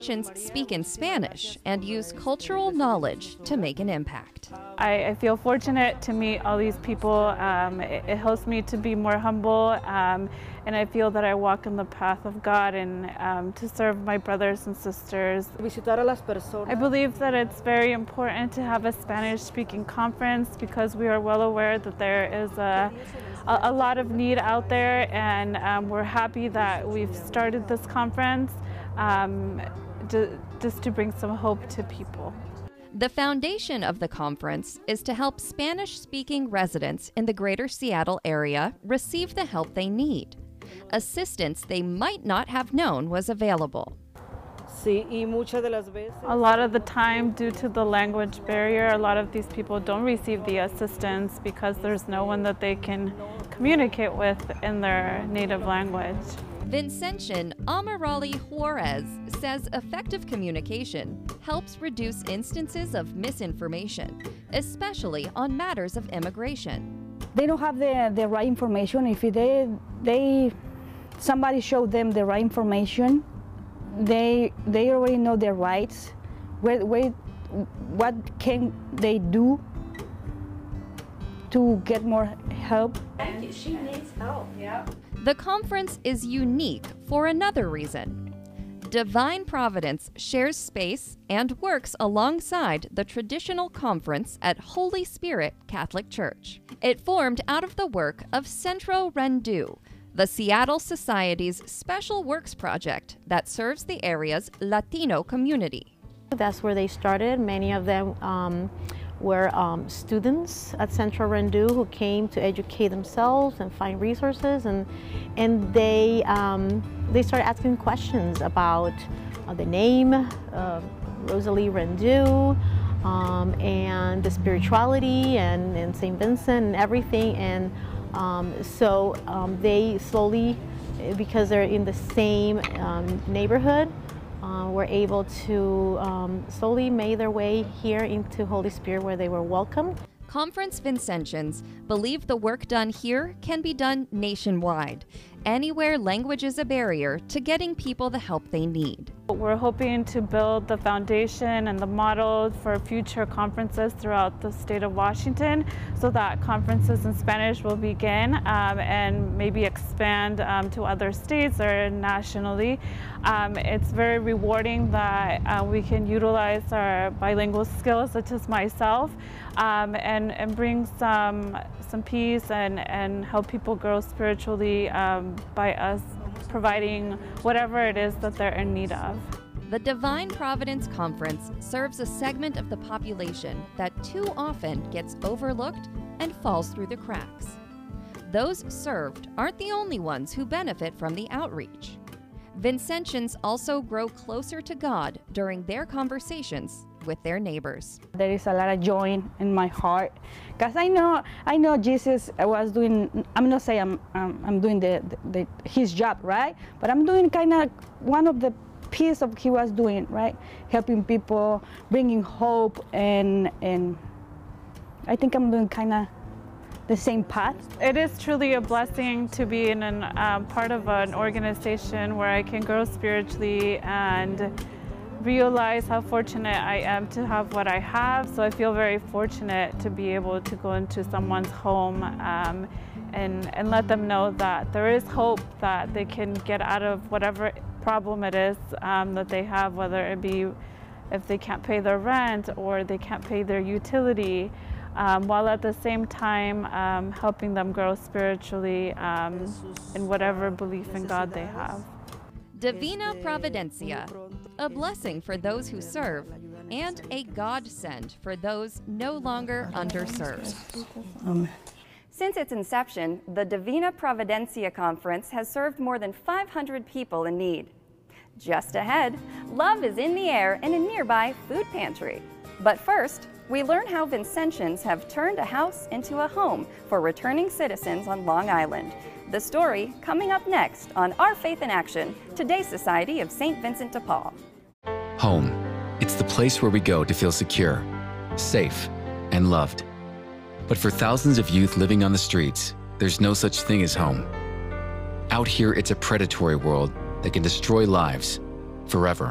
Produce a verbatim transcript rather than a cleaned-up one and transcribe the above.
Speak in Spanish and use cultural knowledge to make an impact. I, I feel fortunate to meet all these people. Um, it, it helps me to be more humble, um, and I feel that I walk in the path of God and um, to serve my brothers and sisters. I believe that it's very important to have a Spanish-speaking conference because we are well aware that there is a, a, a lot of need out there, and um, we're happy that we've started this conference. Um, just to bring some hope to people. The foundation of the conference is to help Spanish-speaking residents in the greater Seattle area receive the help they need, assistance they might not have known was available. A lot of the time, due to the language barrier, a lot of these people don't receive the assistance because there's no one that they can communicate with in their native language. Vincentian Amarali Juarez says effective communication helps reduce instances of misinformation, especially on matters of immigration. They don't have the, the right information. If they, they, somebody showed them the right information, they, they already know their rights. Where, where, what can they do to get more help? Thank you. She needs help. Yeah. The conference is unique for another reason. Divine Providence shares space and works alongside the traditional conference at Holy Spirit Catholic Church. It formed out of the work of Centro Rendu, the Seattle Society's special works project that serves the area's Latino community. That's where they started. Many of them um, were um, students at Centro Rendu who came to educate themselves and find resources, and and they um, they started asking questions about uh, the name uh, Rosalie Rendu um, and the spirituality and, and Saint Vincent and everything, and um, so um, they slowly, because they're in the same um, neighborhood, Uh, were able to um, slowly make their way here into Holy Spirit, where they were welcomed. Conference Vincentians believe the work done here can be done nationwide, anywhere language is a barrier to getting people the help they need. We're hoping to build the foundation and the model for future conferences throughout the state of Washington, so that conferences in Spanish will begin um, and maybe expand um, to other states or nationally. Um, it's very rewarding that uh, we can utilize our bilingual skills, such as myself, um, and, and bring some, some peace and, and help people grow spiritually um, by us providing whatever it is that they're in need of. The Divine Providence Conference serves a segment of the population that too often gets overlooked and falls through the cracks. Those served aren't the only ones who benefit from the outreach. Vincentians also grow closer to God during their conversations with their neighbors. There is a lot of joy in my heart, because I know I know Jesus was doing. I'm not saying I'm um, I'm doing the, the, the his job, right? But I'm doing kind of one of the piece of he was doing, right? Helping people, bringing hope, and and I think I'm doing kind of the same path. It is truly a blessing to be in an, um, part of an organization where I can grow spiritually and realize how fortunate I am to have what I have. So I feel very fortunate to be able to go into someone's home um, and, and let them know that there is hope, that they can get out of whatever problem it is um, that they have, whether it be if they can't pay their rent or they can't pay their utility, um, while at the same time um, helping them grow spiritually um, in whatever belief in God they have. Divina Providencia, a blessing for those who serve and a godsend for those no longer underserved. Amen. Since its inception, the Divina Providencia Conference has served more than five hundred people in need. Just ahead, love is in the air in a nearby food pantry. But first, we learn how Vincentians have turned a house into a home for returning citizens on Long Island. The story coming up next on Our Faith in Action, today's Society of Saint Vincent de Paul. Home. It's the place where we go to feel secure, safe, and loved. But for thousands of youth living on the streets, there's no such thing as home. Out here, it's a predatory world that can destroy lives forever.